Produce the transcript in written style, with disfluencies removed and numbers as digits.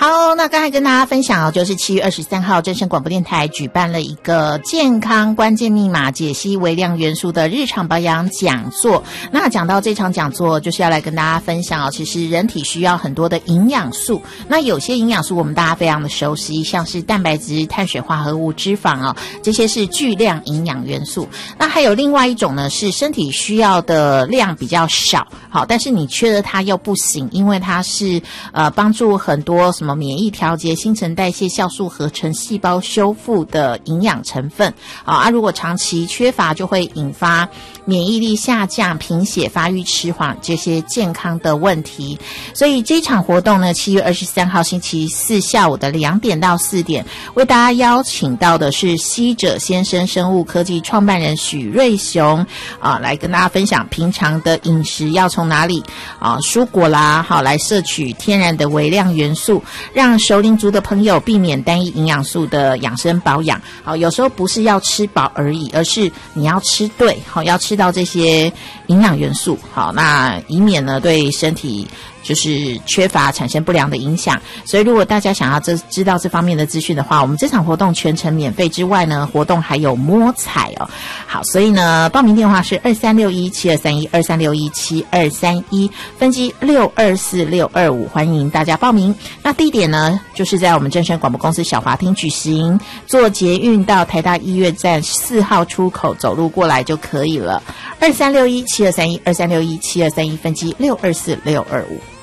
好，那刚才跟大家分享就是7月23号正声广播电台举办了一个健康关键密码解析微量元素的日常保养讲座。那讲到这场讲座就是要来跟大家分享其实人体需要很多的营养素，那有些营养素我们大家非常的熟悉，像是蛋白质、碳水化合物、脂肪这些是巨量营养元素。那还有另外一种呢，是身体需要的量比较少，好，但是你缺了它又不行，因为它是帮助很多什么免疫调节、新陈代谢、酵素合成、细胞修复的营养成分如果长期缺乏就会引发免疫力下降、贫血、发育迟缓这些健康的问题。所以这场活动呢，7月23号星期四下午的2点到4点，为大家邀请到的是希者先生生物科技创办人许瑞雄来跟大家分享平常的饮食要从哪里蔬果啦来摄取天然的微量元素，让熟龄族的朋友避免单一营养素的养生保养。有时候不是要吃饱而已，而是你要吃对，要吃到这些营养元素，那以免呢对身体就是缺乏产生不良的影响。所以如果大家想要知道这方面的资讯的话，我们这场活动全程免费之外呢，活动还有摸彩好，所以呢报名电话是23617231 23617231，分机624625，欢迎大家报名。那地点呢就是在我们正声广播公司小华厅举行，坐捷运到台大医院站4号出口走路过来就可以了。23617231 23617231，分机624625。